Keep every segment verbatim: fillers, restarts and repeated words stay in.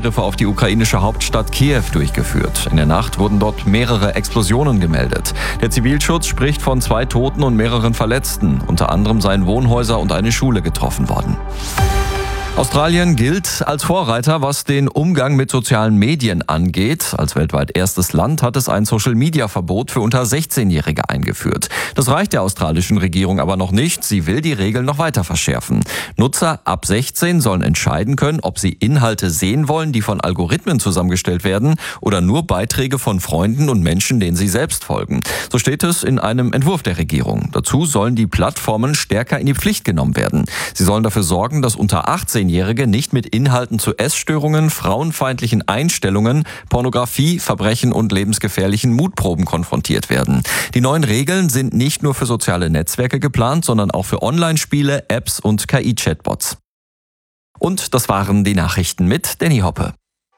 Angriffe auf die ukrainische Hauptstadt Kiew durchgeführt. In der Nacht wurden dort mehrere Explosionen gemeldet. Der Zivilschutz spricht von zwei Toten und mehreren Verletzten. Unter anderem seien Wohnhäuser und eine Schule getroffen worden. Australien gilt als Vorreiter, was den Umgang mit sozialen Medien angeht. Als weltweit erstes Land hat es ein Social-Media-Verbot für unter sechzehnjährige eingeführt. Das reicht der australischen Regierung aber noch nicht. Sie will die Regeln noch weiter verschärfen. Nutzer ab sechzehn sollen entscheiden können, ob sie Inhalte sehen wollen, die von Algorithmen zusammengestellt werden oder nur Beiträge von Freunden und Menschen, denen sie selbst folgen. So steht es in einem Entwurf der Regierung. Dazu sollen die Plattformen stärker in die Pflicht genommen werden. Sie sollen dafür sorgen, dass unter achtzehn Jährige nicht mit Inhalten zu Essstörungen, frauenfeindlichen Einstellungen, Pornografie, Verbrechen und lebensgefährlichen Mutproben konfrontiert werden. Die neuen Regeln sind nicht nur für soziale Netzwerke geplant, sondern auch für Online-Spiele, Apps und K I-Chatbots. Und das waren die Nachrichten mit Danny Hoppe.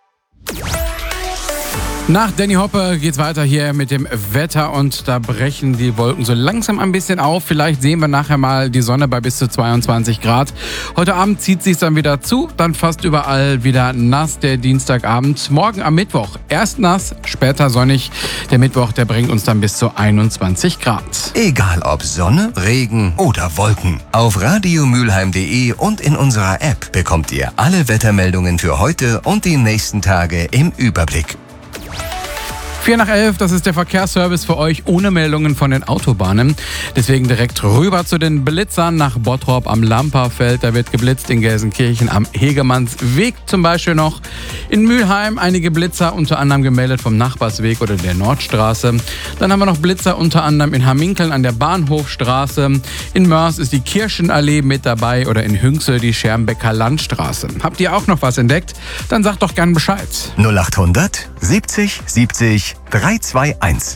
Nach Danny Hoppe geht's weiter hier mit dem Wetter und da brechen die Wolken so langsam ein bisschen auf. Vielleicht sehen wir nachher mal die Sonne bei bis zu zweiundzwanzig Grad. Heute Abend zieht sich's dann wieder zu, dann fast überall wieder nass der Dienstagabend. Morgen am Mittwoch erst nass, später sonnig. Der Mittwoch, der bringt uns dann bis zu einundzwanzig Grad. Egal ob Sonne, Regen oder Wolken. Auf radiomülheim punkt de und in unserer App bekommt ihr alle Wettermeldungen für heute und die nächsten Tage im Überblick. vier nach elf, das ist der Verkehrsservice für euch ohne Meldungen von den Autobahnen. Deswegen direkt rüber zu den Blitzern nach Bottrop am Lamperfeld. Da wird geblitzt in Gelsenkirchen am Hegemannsweg zum Beispiel noch. In Mülheim einige Blitzer, unter anderem gemeldet vom Nachbarsweg oder der Nordstraße. Dann haben wir noch Blitzer unter anderem in Hamminkeln an der Bahnhofstraße. In Mörs ist die Kirchenallee mit dabei oder in Hünxel die Schermbecker Landstraße. Habt ihr auch noch was entdeckt? Dann sagt doch gern Bescheid. null achthundert siebzig siebzig drei zwei eins.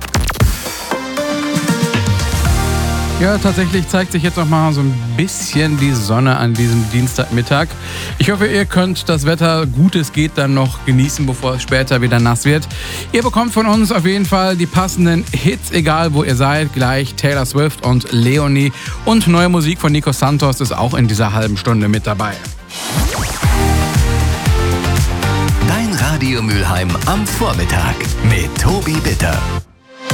Ja, tatsächlich zeigt sich jetzt noch mal so ein bisschen die Sonne an diesem Dienstagmittag. Ich hoffe, ihr könnt das Wetter, gut es geht, dann noch genießen, bevor es später wieder nass wird. Ihr bekommt von uns auf jeden Fall die passenden Hits, egal wo ihr seid. Gleich Taylor Swift und Leonie. Und neue Musik von Nico Santos ist auch in dieser halben Stunde mit dabei. Dein Radio Mülheim am Vormittag mit Tobi Bitter.